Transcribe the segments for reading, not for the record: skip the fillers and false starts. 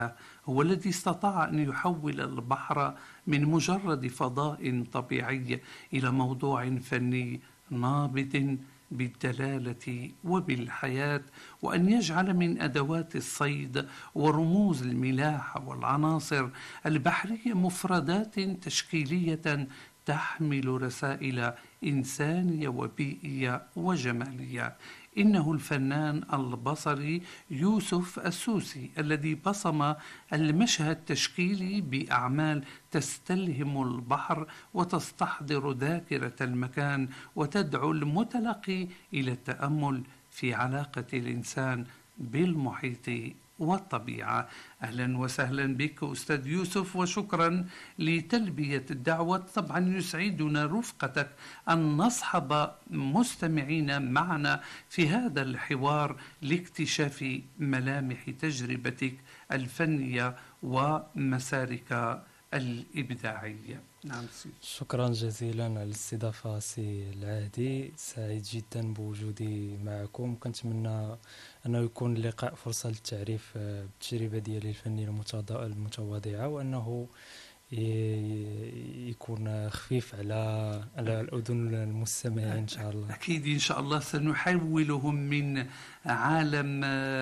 هو الذي استطاع أن يحول البحر من مجرد فضاء طبيعي إلى موضوع فني نابض بالدلالة وبالحياة، وأن يجعل من أدوات الصيد ورموز الملاحة والعناصر البحرية مفردات تشكيلية تحمل رسائل إنسانية وبيئية وجمالية. إنه الفنان البصري يوسف السوسي الذي بصم المشهد التشكيلي بأعمال تستلهم البحر وتستحضر ذاكرة المكان وتدعو المتلقي إلى التأمل في علاقة الإنسان بالمحيط والطبيعة. أهلا وسهلا بك أستاذ يوسف، وشكرا لتلبية الدعوة. طبعا يسعدنا رفقتك أن نصحب مستمعين معنا في هذا الحوار لاكتشاف ملامح تجربتك الفنية ومسارك الإبداعية. نعم سيدي. شكرا جزيلا على الاستضافة سي العهدي، سعيد جدا بوجودي معكم. كنتمنى أنه يكون اللقاء فرصة للتعريف بالتجربة ديالي الفنية المتواضعة، وأنه يكون خفيف على الأذن المستمعين إن شاء الله. أكيد إن شاء الله سنحولهم من عالم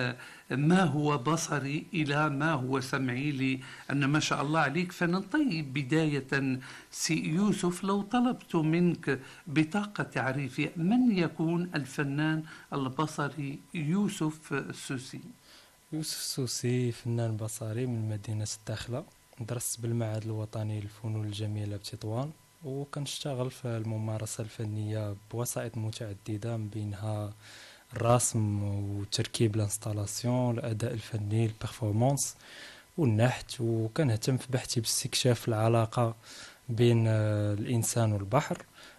ما هو بصري إلى ما هو سمعي، لأن ما شاء الله عليك. فنطيب بداية سي يوسف، لو طلبت منك بطاقة تعريفية، من يكون الفنان البصري يوسف السوسي؟ يوسف السوسي فنان بصري من مدينة الداخلة، درست بالمعهد الوطني للفنون الجميلة بتطوان، وكنشتغل في الممارسة الفنية بوسائط متعددة، من بينها الرسم وتركيب الانستالاسيون، الأداء الفني، البرفورمانس والنحت. وكنهتم في بحثي باستكشاف العلاقة بين الإنسان والبحر،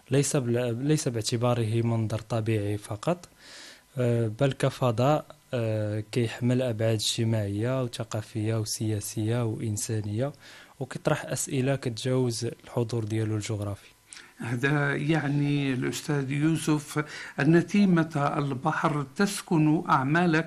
ليس باعتباره منظر طبيعي فقط، بل كفضاء كيحمل أبعاد اجتماعية وثقافية وسياسية وإنسانية، وكيطرح أسئلة كتجاوز الحضور ديالو الجغرافي. هذا يعني الأستاذ يوسف أن تيمة البحر تسكن أعمالك،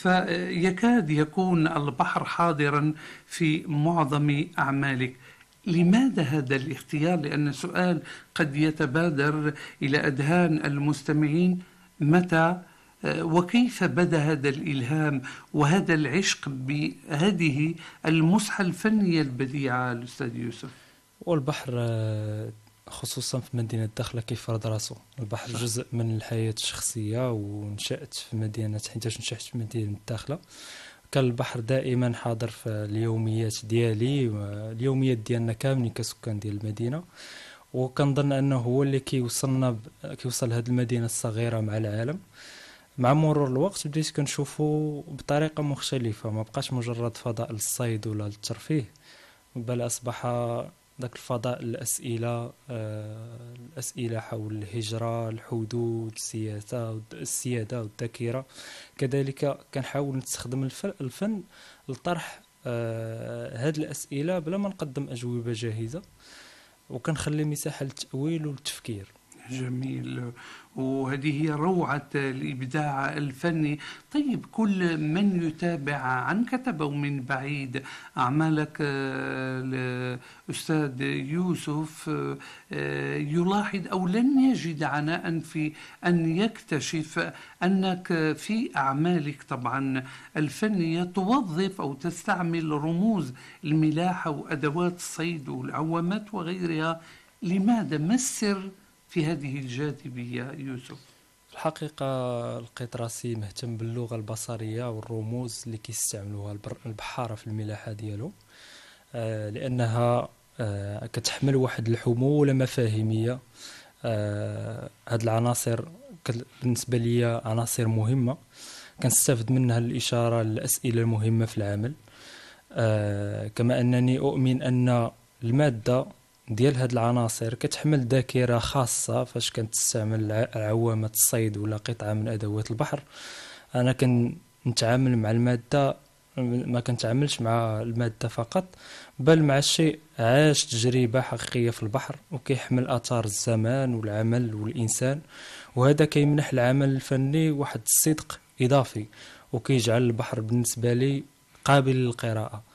فيكاد يكون البحر حاضرا في معظم أعمالك. لماذا هذا الاختيار؟ لأن سؤال قد يتبادر إلى أذهان المستمعين: متى وكيف بدأ هذا الإلهام وهذا العشق بهذه المسحة الفنية البديعة الأستاذ يوسف؟ والبحر خصوصا في مدينة الداخلة كيفرض راسو. البحر جزء من الحياة الشخصية، ونشأت في مدينة، حيتاش نشأت في مدينة الداخلة، كان البحر دائما حاضر في اليوميات ديالي، اليوميات ديالنا كاملين كسكان ديال المدينة. وكنظن أنه هو اللي كيوصل هذه المدينة الصغيرة مع العالم. مع مرور الوقت بديت كنشوفه بطريقة مختلفة، ما بقاش مجرد فضاء للصيد ولا للترفيه، بل أصبح ذاك الفضاء الأسئلة حول الهجرة، الحدود، السيادة والذاكرة. كذلك كنحاول نستخدم الفن لطرح هذه الأسئلة بلا ما نقدم أجوبة جاهزة، وكنخلي مساحة للتأويل والتفكير. جميل، وهذه هي روعة الإبداع الفني. طيب، كل من يتابع عن كتب من بعيد أعمالك الأستاذ يوسف يلاحظ أو لن يجد عناء في أن يكتشف أنك في أعمالك طبعا الفنية توظف أو تستعمل رموز الملاحة وأدوات الصيد والعوامات وغيرها. لماذا؟ ما السر في هذه الجاذبية يوسف؟ الحقيقة لقيت راسي مهتم باللغة البصرية والرموز اللي كيستعملوها البحارة في الملاحة ديالو، لأنها كتحمل واحد الحمولة مفاهيمية. هاد العناصر بالنسبة لي عناصر مهمة كنستفد منها للإشارة للأسئلة المهمة في العمل. كما أنني أؤمن أن المادة ديال هاد العناصر كتحمل ذاكرة خاصة فاش كنتستعمل عوامة الصيد ولا قطعة من أدوات البحر. أنا كنتعامل مع المادة، ما كنتعاملش مع المادة فقط، بل مع الشيء عاش تجربة حقيقية في البحر وكيحمل آثار الزمان والعمل والإنسان. وهذا كيمنح العمل الفني واحد الصدق إضافي، وكيجعل البحر بالنسبة لي قابل للقراءة.